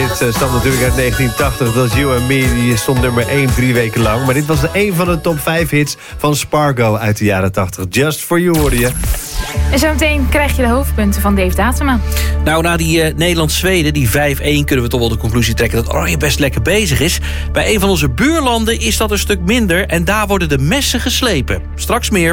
Dit stamt natuurlijk uit 1980. Dat is You and Me. Die stond nummer 1 3 weken lang. Maar dit was een van de top 5 hits van Spargo uit de jaren 80. Just For You hoorde je. En zometeen krijg je de hoofdpunten van Dave Datema. Nou, na die Nederland-Zweden, die 5-1... kunnen we toch wel de conclusie trekken dat Oranje best lekker bezig is. Bij een van onze buurlanden is dat een stuk minder... en daar worden de messen geslepen. Straks meer.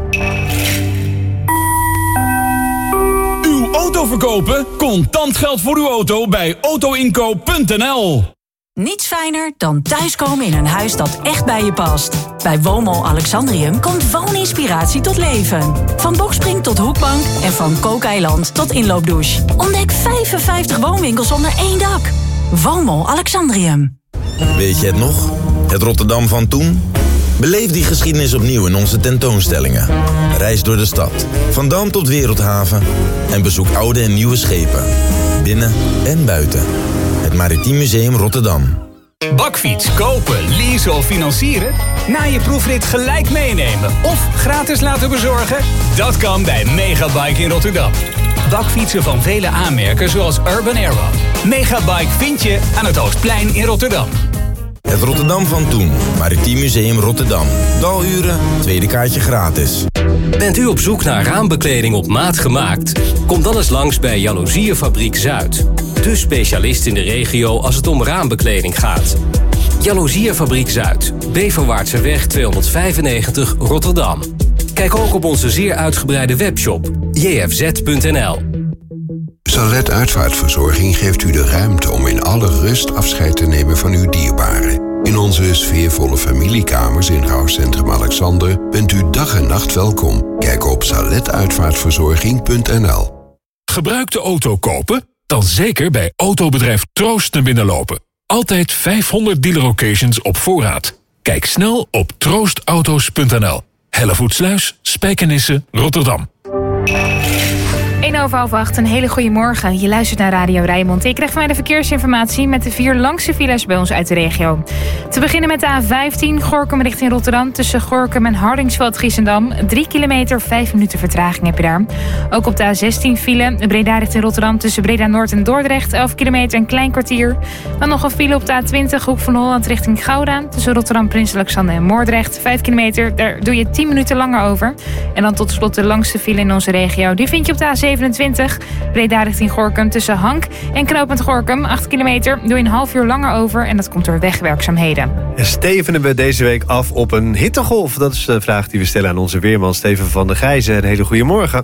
Uw auto verkopen? Contant geld voor uw auto bij autoinkoop.nl. Niets fijner dan thuiskomen in een huis dat echt bij je past. Bij Woonmol Alexandrium komt wooninspiratie tot leven. Van bokspring tot hoekbank en van kookeiland tot inloopdouche. Ontdek 55 woonwinkels onder één dak. Woonmol Alexandrium. Weet je het nog? Het Rotterdam van toen? Beleef die geschiedenis opnieuw in onze tentoonstellingen. Reis door de stad, van Dam tot Wereldhaven... en bezoek oude en nieuwe schepen. Binnen en buiten. Het Maritiem Museum Rotterdam. Bakfiets kopen, leasen of financieren? Na je proefrit gelijk meenemen of gratis laten bezorgen? Dat kan bij Megabike in Rotterdam. Bakfietsen van vele aanmerken zoals Urban Arrow. Megabike vind je aan het Oostplein in Rotterdam. Het Rotterdam van toen. Maritiem Museum Rotterdam. Daluren, tweede kaartje gratis. Bent u op zoek naar raambekleding op maat gemaakt? Kom dan eens langs bij Jaloezierenfabriek Zuid. De specialist in de regio als het om raambekleding gaat. Jaloezierenfabriek Zuid. Beverwaartseweg 295 Rotterdam. Kijk ook op onze zeer uitgebreide webshop jfz.nl. Salet Uitvaartverzorging geeft u de ruimte om in alle rust afscheid te nemen van uw dierbaren. In onze sfeervolle familiekamers in rouwcentrum Alexander bent u dag en nacht welkom. Kijk op saletuitvaartverzorging.nl. Gebruikte auto kopen? Dan zeker bij autobedrijf Troost naar binnen lopen. Altijd 500 dealer-occasions op voorraad. Kijk snel op troostauto's.nl. Hellevoetsluis, Spijkenisse, Rotterdam. 1:08, een hele goede morgen. Je luistert naar Radio Rijnmond. Je krijgt van mij de verkeersinformatie met de 4 langste files bij ons uit de regio. Te beginnen met de A15, Gorinchem richting Rotterdam. Tussen Gorinchem en Hardingsveld-Giessendam. 3 kilometer, 5 minuten vertraging heb je daar. Ook op de A16 file, Breda richting Rotterdam. Tussen Breda Noord en Dordrecht. 11 kilometer, een klein kwartier. Dan nog een file op de A20, Hoek van Holland richting Gouda. Tussen Rotterdam, Prins Alexander en Moordrecht. 5 kilometer, daar doe je 10 minuten langer over. En dan tot slot de langste file in onze regio. Die vind je op de A27, Breda richting Gorinchem. Tussen Hank en knooppunt Gorinchem. 8 kilometer, doe je een half uur langer over. En dat komt door wegwerkzaamheden. En stevenen we deze week af op een hittegolf? Dat is de vraag die we stellen aan onze weerman Steven van der Gijzen. Een hele goede morgen.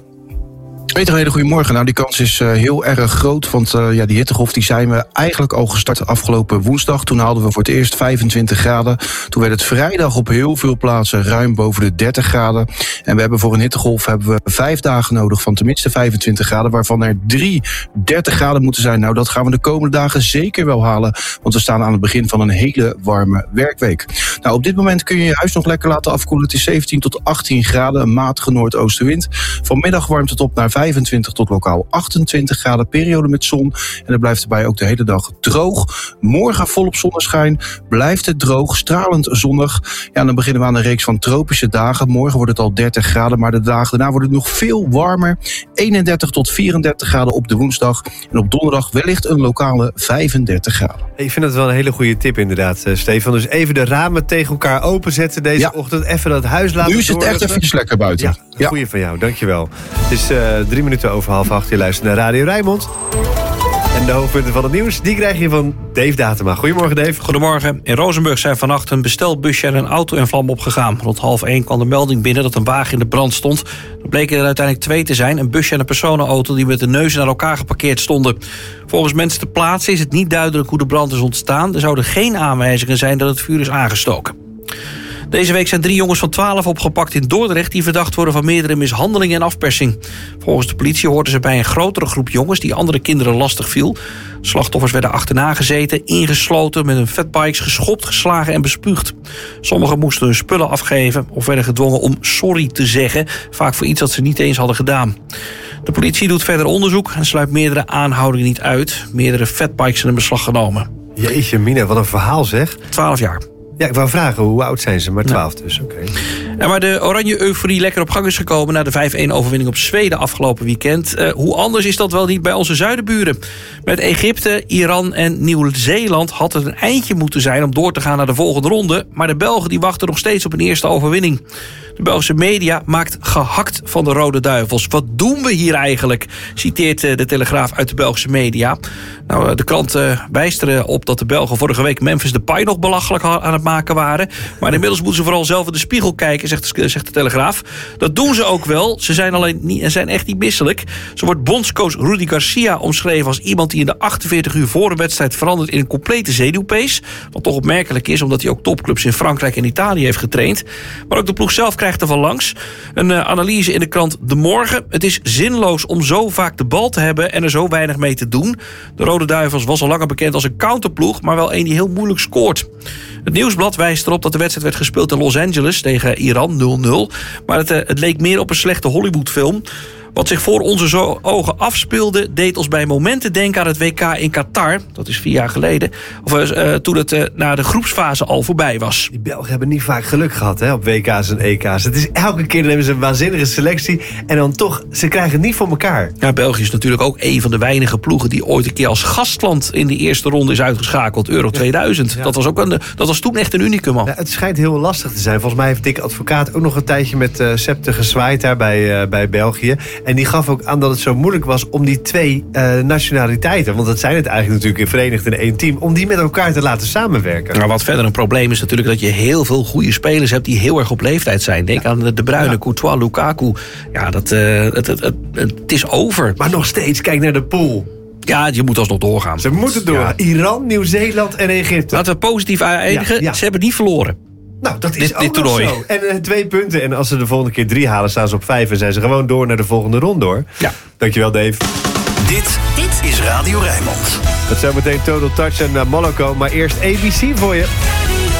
Een hele goede morgen. Nou, die kans is heel erg groot. Want die hittegolf die zijn we eigenlijk al gestart afgelopen woensdag. Toen haalden we voor het eerst 25 graden. Toen werd het vrijdag op heel veel plaatsen ruim boven de 30 graden. En we hebben voor een hittegolf 5 dagen nodig van tenminste 25 graden. Waarvan er 3 30 graden moeten zijn. Nou, dat gaan we de komende dagen zeker wel halen. Want we staan aan het begin van een hele warme werkweek. Nou, op dit moment kun je je huis nog lekker laten afkoelen. Het is 17 tot 18 graden. Een matige noordoostenwind. Vanmiddag warmt het op naar 25 tot lokaal 28 graden, periode met zon. En dan blijft erbij ook de hele dag droog. Morgen volop zonneschijn, blijft het droog, stralend zonnig. Ja, en dan beginnen we aan een reeks van tropische dagen. Morgen wordt het al 30 graden, maar de dagen daarna wordt het nog veel warmer. 31 tot 34 graden op de woensdag. En op donderdag wellicht een lokale 35 graden. Ik vind dat wel een hele goede tip inderdaad, Stefan. Dus even de ramen tegen elkaar openzetten deze ochtend. Even dat huis laten Nu is het echt even lekker buiten. Ja, goeie van jou, dankjewel. Het is 3 minuten over 7:30. Je luistert naar Radio Rijnmond. En de hoofdpunten van het nieuws, die krijg je van Dave Datema. Goedemorgen, Dave. Goedemorgen. In Rozenburg zijn vannacht een bestelbusje en een auto in vlam opgegaan. Rond 12:30 kwam de melding binnen dat een wagen in de brand stond. Er bleken er uiteindelijk 2 te zijn. Een busje en een personenauto die met de neuzen naar elkaar geparkeerd stonden. Volgens mensen ter plaatse is het niet duidelijk hoe de brand is ontstaan. Er zouden geen aanwijzingen zijn dat het vuur is aangestoken. Deze week zijn 3 jongens van 12 opgepakt in Dordrecht die verdacht worden van meerdere mishandelingen en afpersing. Volgens de politie hoorden ze bij een grotere groep jongens die andere kinderen lastig viel. Slachtoffers werden achterna gezeten, ingesloten, met hun fatbikes geschopt, geslagen en bespuugd. Sommigen moesten hun spullen afgeven of werden gedwongen om sorry te zeggen, vaak voor iets dat ze niet eens hadden gedaan. De politie doet verder onderzoek en sluit meerdere aanhoudingen niet uit. Meerdere fatbikes zijn in beslag genomen. Jeetje mina, wat een verhaal zeg. 12 jaar. Ja, ik wou vragen, hoe oud zijn ze? Maar 12 dus, oké. En waar de oranje euforie lekker op gang is gekomen na de 5-1-overwinning op Zweden afgelopen weekend, hoe anders is dat wel niet bij onze zuidenburen? Met Egypte, Iran en Nieuw-Zeeland had het een eindje moeten zijn om door te gaan naar de volgende ronde, maar de Belgen die wachten nog steeds op een eerste overwinning. De Belgische media maakt gehakt van de Rode Duivels. Wat doen we hier eigenlijk? Citeert de Telegraaf uit de Belgische media. Nou, de krant wijst erop dat de Belgen vorige week Memphis Depay nog belachelijk aan het maken waren. Maar inmiddels moeten ze vooral zelf in de spiegel kijken, zegt de Telegraaf. Dat doen ze ook wel. Ze zijn echt niet misselijk. Zo wordt bondscoach Rudi Garcia omschreven als iemand die in de 48 uur voor een wedstrijd verandert in een complete zenuwpees. Wat toch opmerkelijk is, omdat hij ook topclubs in Frankrijk en Italië heeft getraind. Maar ook de ploeg zelf krijgt er van langs. Een analyse in de krant De Morgen. Het is zinloos om zo vaak de bal te hebben en er zo weinig mee te doen. De Rode Duivels was al langer bekend als een counterploeg, maar wel een die heel moeilijk scoort. Het Nieuwsblad wijst erop dat de wedstrijd werd gespeeld in Los Angeles tegen Iran 0-0. Maar het leek meer op een slechte Hollywoodfilm. Wat zich voor onze ogen afspeelde, deed ons bij momenten denken aan het WK in Qatar. Dat is 4 jaar geleden. Toen het na de groepsfase al voorbij was. Die Belgen hebben niet vaak geluk gehad op WK's en EK's. Het is elke keer hebben ze een waanzinnige selectie. En dan toch, ze krijgen het niet voor elkaar. Ja, België is natuurlijk ook een van de weinige ploegen die ooit een keer als gastland in de eerste ronde is uitgeschakeld. Euro 2000. Ja. Dat was toen echt een unicum. Ja, het schijnt heel lastig te zijn. Volgens mij heeft Dick Advocaat ook nog een tijdje met Septe gezwaaid daar bij België. En die gaf ook aan dat het zo moeilijk was om die 2 nationaliteiten, want dat zijn het eigenlijk natuurlijk verenigd in 1 team, om die met elkaar te laten samenwerken. Nou, wat verder een probleem is natuurlijk dat je heel veel goede spelers hebt die heel erg op leeftijd zijn. Denk aan De Bruyne, Courtois, Lukaku. Ja, het is over. Maar nog steeds, kijk naar de pool. Ja, je moet alsnog doorgaan. Ze moeten door. Ja. Iran, Nieuw-Zeeland en Egypte. Laten we positief eindigen. Ja. Ze hebben niet verloren. Nou, dat is ook nog zo. En 2 punten. En als ze de volgende keer 3 halen, staan ze op 5 en zijn ze gewoon door naar de volgende ronde, hoor. Ja. Dankjewel, Dave. Dit is Radio Rijnmond. Dat zo meteen Total Touch en Monaco. Maar eerst ABC voor je.